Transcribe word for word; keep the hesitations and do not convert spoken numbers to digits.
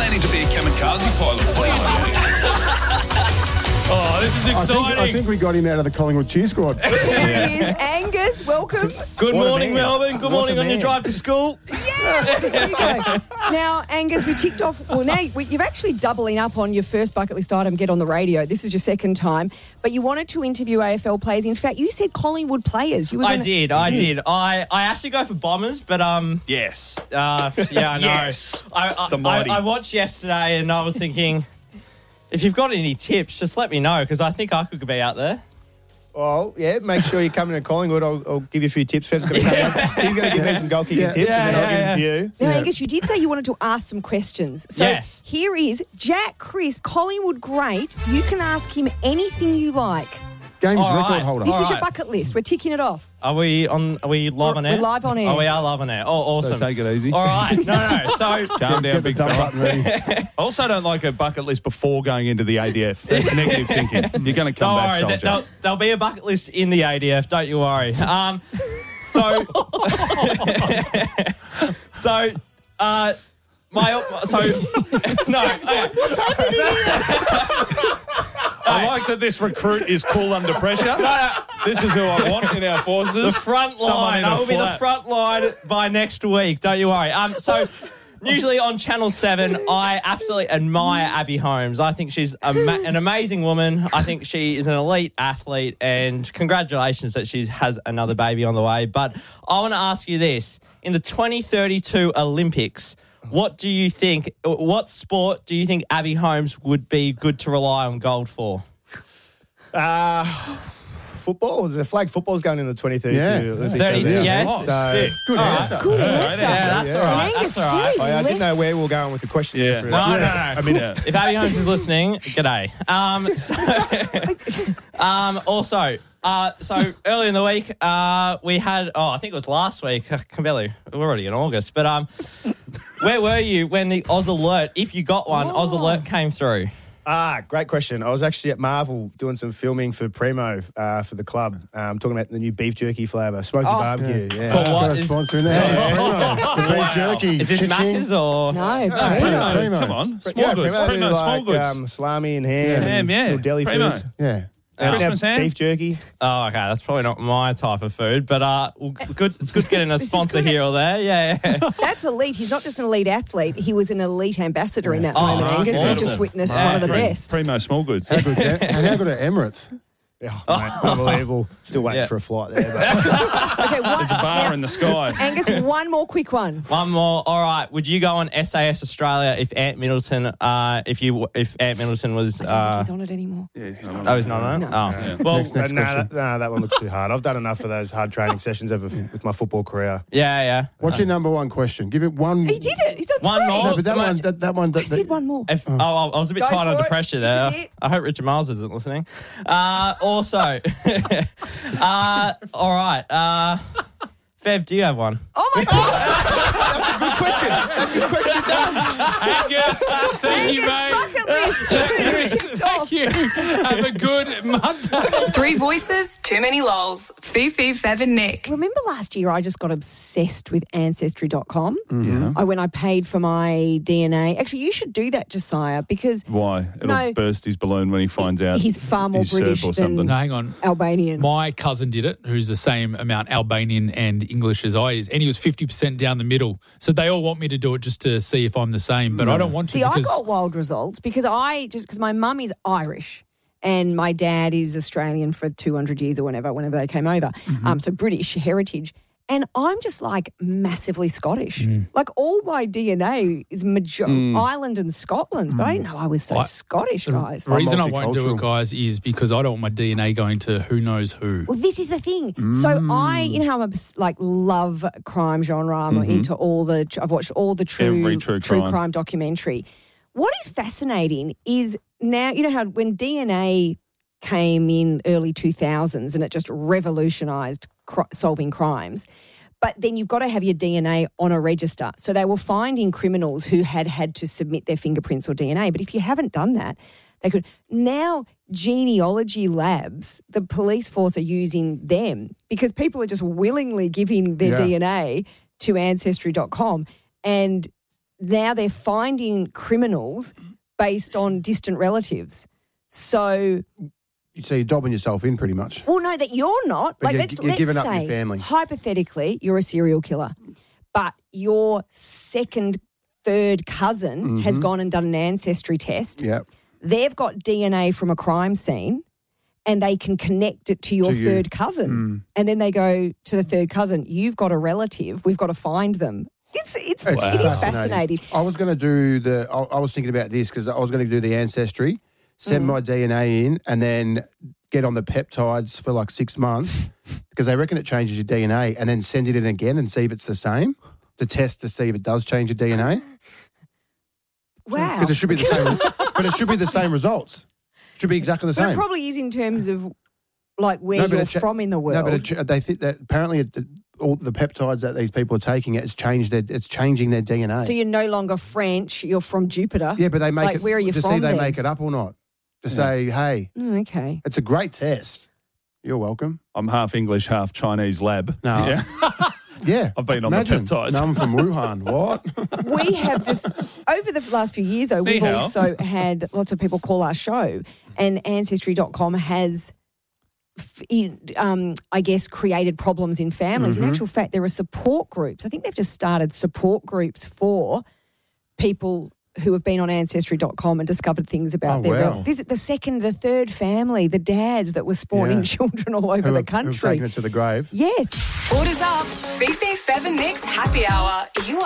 planning to be a kamikaze pilot? What are you doing? Oh, this is exciting. I think, I think we got him out of the Collingwood cheer squad. There he is. Angus, welcome. Good What a morning, man. Melbourne. Good What morning a on your man. drive to school. Yeah, there you go. Now, Angus, we ticked off. Well, now we, you're actually doubling up on your first bucket list item, get on the radio. This is your second time. But you wanted to interview A F L players. In fact, you said Collingwood players. You were I gonna... did, I did. I, I actually go for Bombers, but um, Yes. uh, yeah, I know. Yes. I, I, The mighty. I, I watched yesterday and I was thinking, if you've got any tips, just let me know because I think I could be out there. Well, yeah, make sure you come into Collingwood. I'll, I'll give you a few tips. Fev's going to come in. He's going to give me some goal kicking Yeah. tips, Yeah, and then yeah, I'll give them to you. Now, Yeah. Angus, you did say you wanted to ask some questions. So Yes. here is Jack Crisp, Collingwood great. You can ask him anything you like. Games All record right. holder. This All is your right. bucket list. We're ticking it off. Are we on? Are we live We're- on air? we're live on air. Oh, we are live on air. Oh, awesome. So take it easy. All right. No, no. So Calm down, Get the big dump fella. button ready. I also don't like a bucket list before going into the A D F. That's negative thinking. You're going to come don't back, worry. soldier. th- There'll, there'll be a bucket list in the A D F. Don't you worry. Um, so, so, uh, my so no. What's I like that this recruit is cool under pressure. This is who I want in our forces. The front Someone line. in a I will be the flat. front line by next week. Don't you worry. Um, so usually on Channel seven, I absolutely admire Abby Holmes. I think she's a ma- an amazing woman. I think she is an elite athlete, and congratulations that she has another baby on the way. But I want to ask you this: in the twenty thirty-two Olympics, what do you think? What sport do you think Abby Holmes would be good to rely on gold for? Uh, football? Is it flag football's going in the twenty thirty-two Yeah. Olympics? thirty, over there. yeah. Oh, So, sick. Good All right. answer. Good Yeah, answer. Yeah, that's Yeah. all right. And Angus, That's all right. very I, I didn't left- know where we were going with the question. Yeah. for it. No, no, no. I mean, uh, If Abby Holmes is listening, g'day. Um, so, um, also, uh, so early in the week, uh, we had, oh, I think it was last week. I can barely, we're already in August. But um, where were you when the Oz Alert, if you got one, Oz Alert came through? Ah, great question. I was actually at Marvel doing some filming for Primo uh, for the club. Um, talking about the new beef jerky flavour, smoky Oh. barbecue. Yeah. For what Got a is- sponsor in there. Oh. The beef jerky. Is this Cha-ching. Macca's or? No, No, Primo. Primo. Primo. Come on. Small Yeah, goods. Primo, Primo, do small like, goods. Um, salami and ham. Yeah. and Ham, yeah. little deli Primo. foods. Yeah. And Christmas now ham? beef jerky. Oh, okay. That's probably not my type of food, but uh, well, good. It's good getting a This is sponsor good. here or there. Yeah, yeah. That's elite. He's not just an elite athlete. He was an elite ambassador in that Oh, moment, right. Angus. We've Awesome. just witnessed Yeah. one of the Primo- best. Primo small goods. How good's that? And how good are Emirates? Oh, mate, unbelievable. Still waiting Yeah. for a flight there. But Okay, one, There's a bar now, in the sky. Angus, one more quick one. One more. All right. Would you go on S A S Australia if Ant Middleton, uh, if you, if Ant Middleton was? I don't think Uh, he's on it anymore. Yeah, he's not on oh, it. he's not on it. No. Oh, well, Next, next nah, question. that, nah, that one looks too hard. I've done enough of those hard training sessions over with my football career. yeah, yeah. What's your number one question? Give it one. He did it. He's done One three. more. No, but that Come on. one, that, that one. I That, said one more. If, oh, I was a bit Go tight for under it. pressure This there. is it. I hope Richard Miles isn't listening. Uh, also, uh, all right. Uh, Fev, do you have one? Oh my God! Good question. That's his question done. Angus, thank you, Angus, bucket list. Ticked off. you. Have a good Monday. Three voices, too many lols. Fifi, Fev and Nick. Remember last year I just got obsessed with Ancestry dot com? Yeah. I when I paid for my D N A. Actually, you should do that, Josiah, because Why? It'll No. burst his balloon when he finds out he's far more he's Serb British or than something. No, hang on. Albanian. My cousin did it, who's the same amount Albanian and English as I is, and he was fifty percent down the middle. So they all want me to do it just to see if I'm the same, but I don't want to See, I because got wild results because I just because my mum is Irish and my dad is Australian for two hundred years or whenever, whenever they came over. Mm-hmm. Um, so British heritage. And I'm just like massively Scottish. Mm. Like all my D N A is major- Ireland and Scotland. But I didn't know I was so I- Scottish, guys. the reason I won't do multicultural. it, guys, is because I don't want my D N A going to who knows who. Well, this is the thing. So I, you know, how I'm obs- like love crime genre. I'm into all the. I've watched all the true Every true crime. documentary. What is fascinating is now you know how when D N A came in early two thousands and it just revolutionised cr- solving crimes. But then you've got to have your D N A on a register. So they were finding criminals who had had to submit their fingerprints or D N A. But if you haven't done that, they could. Now, genealogy labs, the police force are using them because people are just willingly giving their Yeah. D N A to Ancestry dot com. And now they're finding criminals based on distant relatives. So, So you're dobbing yourself in pretty much. well, no, that you're not. But Like, you're- let's, you're let's giving up say, your family. hypothetically, you're a serial killer, but your second, third cousin has Mm-hmm. gone and done an ancestry test. Yeah. They've got D N A from a crime scene and they can connect it to your To you. third cousin. Mm. And then they go to the third cousin, you've got a relative, we've got to find them. It's, it's, It's It is fascinating. I was going to do the. I, I was thinking about this because I was going to do the ancestry, send Mm. my D N A in, and then get on the peptides for like six months because they reckon it changes your D N A, and then send it in again and see if it's the same. To test to see if it does change your D N A Wow. because it should be the same, but it should be the same results. It should be exactly the But same. it probably is in terms of like where No, but you're it cha- from in the world. No, but it, ch- they think that apparently it, all the peptides that these people are taking, it's changed their, it's changing their D N A. so you're no longer French, you're from Jupiter. yeah, but they make like, it where are you to from see they then? make it up or not. To say, hey, Mm, okay. it's a great test. You're welcome. I'm half English, half Chinese lab. No. Yeah. Yeah, I've been on the imagine. peptides. No, I'm from Wuhan. What? We have just, over the last few years though, Ni we've hao. also had lots of people call our show, and Ancestry dot com has, f- in- um, I guess, created problems in families. Mm-hmm. In actual fact, there are support groups. I think they've just started support groups for people who have been on Ancestry dot com and discovered things about Oh, their wow. rel- This is the second, the third family, the dads that were spawning Yeah. children all over Who the have- who've country. taken it to the grave. Yes. Orders up. Fifi, Fev and Nick's happy hour. You